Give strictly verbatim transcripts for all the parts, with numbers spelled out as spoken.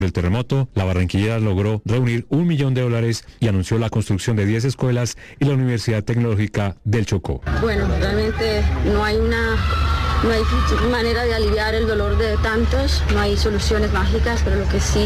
del terremoto, la barranquillera logró reunir un millón de dólares y anunció la construcción de diez escuelas y la Universidad Tecnológica del Chocó. Bueno, realmente no hay una... No hay manera de aliviar el dolor de tantos, no hay soluciones mágicas, pero lo que sí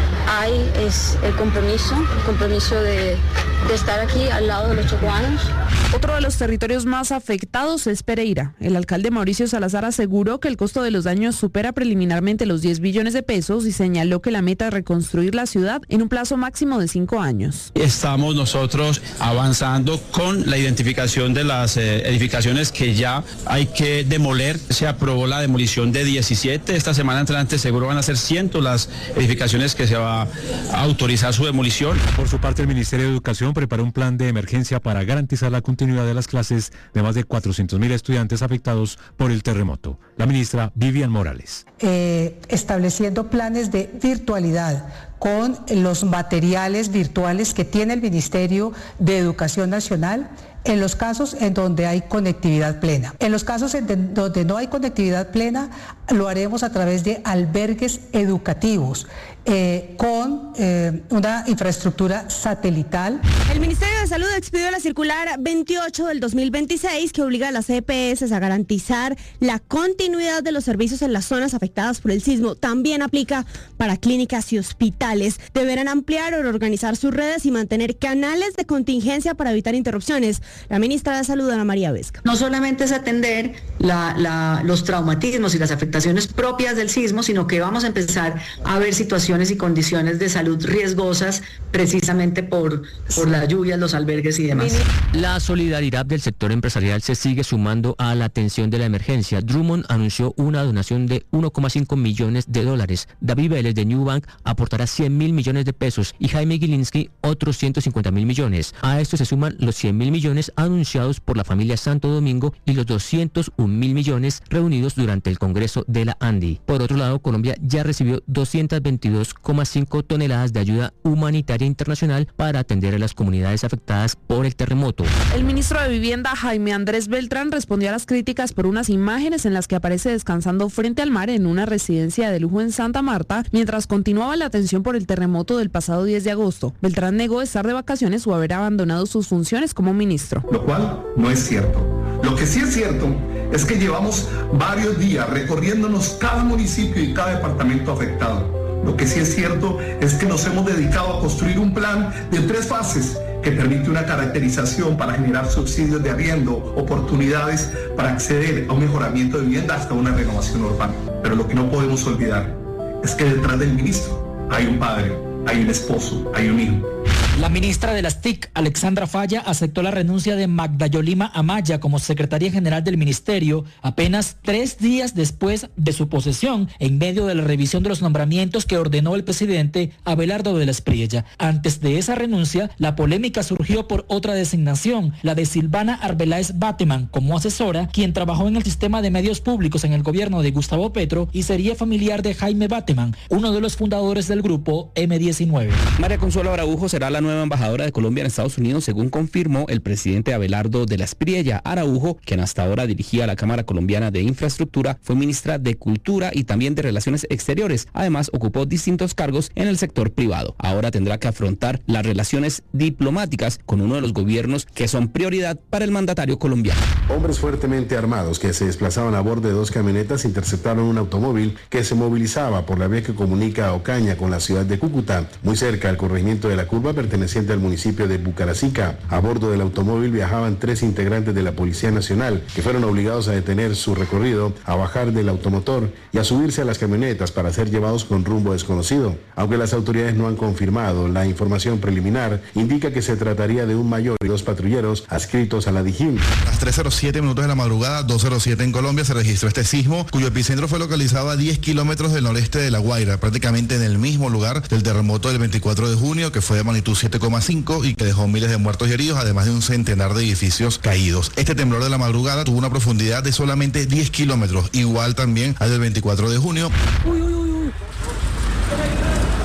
hay es el compromiso, el compromiso de, de estar aquí al lado de los chocuanos. Otro de los territorios más afectados es Pereira. El alcalde Mauricio Salazar aseguró que el costo de los daños supera preliminarmente los diez billones de pesos y señaló que la meta es reconstruir la ciudad en un plazo máximo de cinco años. Estamos nosotros avanzando con la identificación de las eh, edificaciones que ya hay que demoler. Se aprobó la demolición de diecisiete. Esta semana entrante seguro van a ser cientos las edificaciones que se va a autorizar su demolición. Por su parte, el Ministerio de Educación preparó un plan de emergencia para garantizar la continuidad de las clases de más de cuatrocientos mil estudiantes afectados por el terremoto. La ministra Vivian Morales. Eh, estableciendo planes de virtualidad con los materiales virtuales que tiene el Ministerio de Educación Nacional en los casos en donde hay conectividad plena. En los casos en de, donde no hay conectividad plena, lo haremos a través de albergues educativos eh, con eh, una infraestructura satelital. El Ministerio de Salud expidió la circular veintiocho del dos mil veintiséis que obliga a las E P S a garantizar la continuidad de los servicios en las zonas afectadas por el sismo. También aplica para clínicas y hospitales. Deberán ampliar o reorganizar sus redes y mantener canales de contingencia para evitar interrupciones. La ministra de Salud, Ana María Vesca. No solamente es atender la, la, los traumatismos y las afectaciones propias del sismo, sino que vamos a empezar a ver situaciones y condiciones de salud riesgosas precisamente por, por las lluvias, los albergues y demás. La solidaridad del sector empresarial se sigue sumando a la atención de la emergencia. Drummond anunció una donación de uno coma cinco millones de dólares. David Vélez de New Bank aportará cien mil millones de pesos y Jaime Gilinski otros ciento cincuenta mil millones. A esto se suman los cien mil millones anunciados por la familia Santo Domingo y los doscientos un mil millones reunidos durante el Congreso de la ANDI. Por otro lado, Colombia ya recibió doscientos veintidós coma cinco toneladas de ayuda humanitaria internacional para atender a las comunidades afectadas por el terremoto. El ministro de Vivienda, Jaime Andrés Beltrán, respondió a las críticas por unas imágenes en las que aparece descansando frente al mar en una residencia de lujo en Santa Marta, mientras continuaba la atención por el terremoto del pasado diez de agosto. Beltrán negó estar de vacaciones o haber abandonado sus funciones como ministro. Lo cual no es cierto. Lo que sí es cierto es que llevamos varios días recorriéndonos cada municipio y cada departamento afectado. Lo que sí es cierto es que nos hemos dedicado a construir un plan de tres fases que permite una caracterización para generar subsidios de arriendo, oportunidades para acceder a un mejoramiento de vivienda hasta una renovación urbana. Pero lo que no podemos olvidar es que detrás del ministro hay un padre, hay un esposo, hay un hijo. La ministra de las T I C, Alexandra Falla, aceptó la renuncia de Magda Yolima Amaya como secretaria general del ministerio apenas tres días después de su posesión, en medio de la revisión de los nombramientos que ordenó el presidente Abelardo de la Espriella. Antes de esa renuncia, la polémica surgió por otra designación, la de Silvana Arbeláez Bateman como asesora, quien trabajó en el sistema de medios públicos en el gobierno de Gustavo Petro y sería familiar de Jaime Bateman, uno de los fundadores del grupo eme diecinueve. María Consuelo Araujo será la nueva embajadora de Colombia en Estados Unidos, según confirmó el presidente Abelardo de la Espriella. Araujo, quien hasta ahora dirigía la Cámara Colombiana de Infraestructura, fue ministra de Cultura y también de Relaciones Exteriores. Además, ocupó distintos cargos en el sector privado. Ahora tendrá que afrontar las relaciones diplomáticas con uno de los gobiernos que son prioridad para el mandatario colombiano. Hombres fuertemente armados que se desplazaban a bordo de dos camionetas interceptaron un automóvil que se movilizaba por la vía que comunica a Ocaña con la ciudad de Cúcuta, muy cerca al corregimiento de La Curva, perteneciente al municipio de Bucaracica. A bordo del automóvil viajaban tres integrantes de la Policía Nacional, que fueron obligados a detener su recorrido, a bajar del automotor y a subirse a las camionetas para ser llevados con rumbo desconocido. Aunque las autoridades no han confirmado, la información preliminar indica que se trataría de un mayor y dos patrulleros adscritos a la DIJÍN. A las tres cero siete minutos de la madrugada, dos cero siete en Colombia, se registró este sismo, cuyo epicentro fue localizado a diez kilómetros del noreste de La Guaira, prácticamente en el mismo lugar del terremoto del veinticuatro de junio, que fue de magnitud siete coma cinco y que dejó miles de muertos y heridos, además de un centenar de edificios caídos. Este temblor de la madrugada tuvo una profundidad de solamente diez kilómetros, igual también al del veinticuatro de junio. Uy, uy, uy, uy.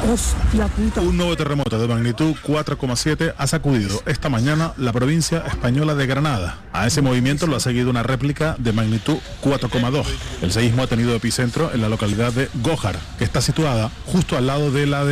Hostia puta. Un nuevo terremoto de magnitud cuatro coma siete ha sacudido esta mañana la provincia española de Granada. A ese movimiento lo ha seguido una réplica de magnitud cuatro coma dos. El seísmo ha tenido epicentro en la localidad de Gójar, que está situada justo al lado de la de